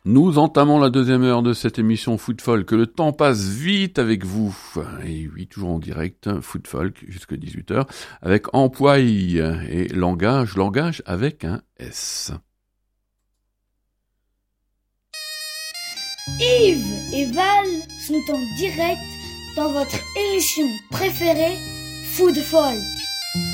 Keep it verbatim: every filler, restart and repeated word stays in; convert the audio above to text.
Nous entamons la deuxième heure de cette émission Food Folk. Le temps passe vite avec vous. Et oui, toujours en direct, Food Folk, jusqu'à dix-huit heures, avec emploi et langage, langage avec un S. Yves et Val sont en direct dans votre émission préférée, Food Folk.